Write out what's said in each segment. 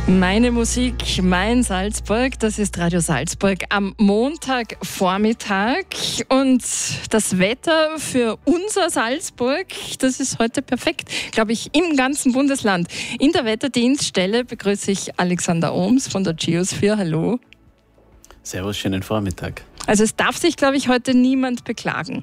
Meine Musik, mein Salzburg, das ist Radio Salzburg am Montagvormittag. Und das Wetter für unser Salzburg, das ist heute perfekt, glaube ich, im ganzen Bundesland. In der Wetterdienststelle begrüße ich Alexander Ohms von der Geosphere. Hallo. Servus, schönen Vormittag. Also es darf sich, glaube ich, heute niemand beklagen.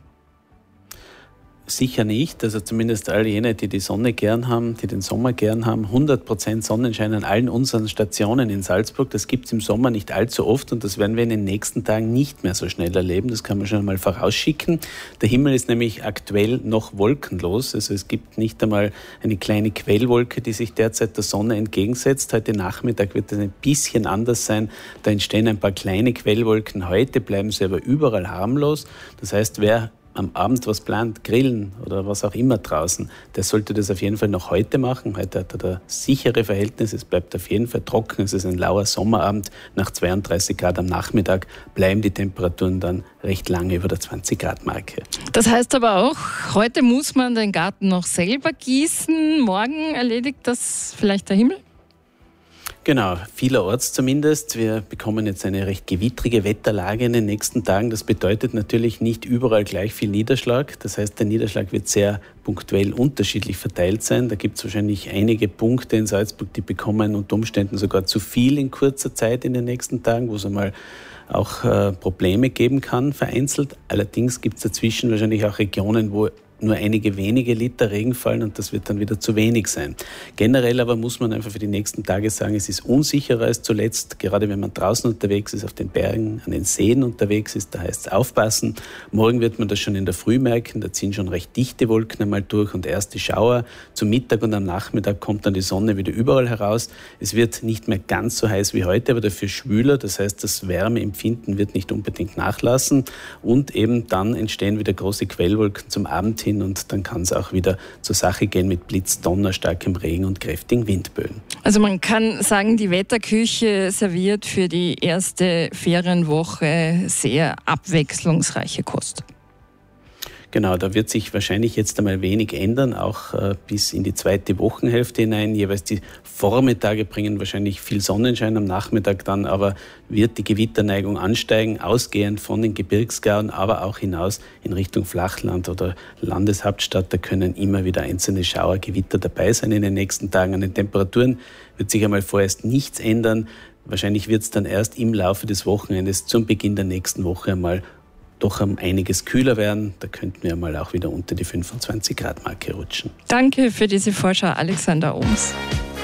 Sicher nicht, also zumindest all jene, die die Sonne gern haben, die den Sommer gern haben. 100% Sonnenschein an allen unseren Stationen in Salzburg. Das gibt es im Sommer nicht allzu oft und das werden wir in den nächsten Tagen nicht mehr so schnell erleben. Das kann man schon einmal vorausschicken. Der Himmel ist nämlich aktuell noch wolkenlos. Also es gibt nicht einmal eine kleine Quellwolke, die sich derzeit der Sonne entgegensetzt. Heute Nachmittag wird es ein bisschen anders sein. Da entstehen ein paar kleine Quellwolken. Heute bleiben sie aber überall harmlos. Das heißt, wer am Abend was plant, grillen oder was auch immer draußen, der sollte das auf jeden Fall noch heute machen. Heute hat er da sichere Verhältnisse, es bleibt auf jeden Fall trocken, es ist ein lauer Sommerabend. Nach 32 Grad am Nachmittag bleiben die Temperaturen dann recht lange über der 20-Grad-Marke. Das heißt aber auch, heute muss man den Garten noch selber gießen, morgen erledigt das vielleicht der Himmel? Genau, vielerorts zumindest. Wir bekommen jetzt eine recht gewittrige Wetterlage in den nächsten Tagen. Das bedeutet natürlich nicht überall gleich viel Niederschlag. Das heißt, der Niederschlag wird sehr punktuell unterschiedlich verteilt sein. Da gibt es wahrscheinlich einige Punkte in Salzburg, die bekommen unter Umständen sogar zu viel in kurzer Zeit in den nächsten Tagen, wo es einmal auch Probleme geben kann, vereinzelt. Allerdings gibt es dazwischen wahrscheinlich auch Regionen, wo nur einige wenige Liter Regen fallen und das wird dann wieder zu wenig sein. Generell aber muss man einfach für die nächsten Tage sagen, es ist unsicherer als zuletzt, gerade wenn man draußen unterwegs ist, auf den Bergen, an den Seen unterwegs ist, da heißt es aufpassen. Morgen wird man das schon in der Früh merken, da ziehen schon recht dichte Wolken einmal durch und erste Schauer. Zum Mittag und am Nachmittag kommt dann die Sonne wieder überall heraus. Es wird nicht mehr ganz so heiß wie heute, aber dafür schwüler, das heißt, das Wärmeempfinden wird nicht unbedingt nachlassen und eben dann entstehen wieder große Quellwolken zum Abend hin und dann kann es auch wieder zur Sache gehen mit Blitz, Donner, starkem Regen und kräftigen Windböen. Also man kann sagen, die Wetterküche serviert für die erste Ferienwoche sehr abwechslungsreiche Kost. Genau, da wird sich wahrscheinlich jetzt einmal wenig ändern, auch bis in die zweite Wochenhälfte hinein. Jeweils die Vormittage bringen wahrscheinlich viel Sonnenschein, am Nachmittag dann aber wird die Gewitterneigung ansteigen, ausgehend von den Gebirgsgauern, aber auch hinaus in Richtung Flachland oder Landeshauptstadt. Da können immer wieder einzelne Schauer, Gewitter dabei sein in den nächsten Tagen. An den Temperaturen wird sich einmal vorerst nichts ändern. Wahrscheinlich wird es dann erst im Laufe des Wochenendes zum Beginn der nächsten Woche einmal doch einiges kühler werden. Da könnten wir mal auch wieder unter die 25-Grad-Marke rutschen. Danke für diese Vorschau, Alexander Ohms.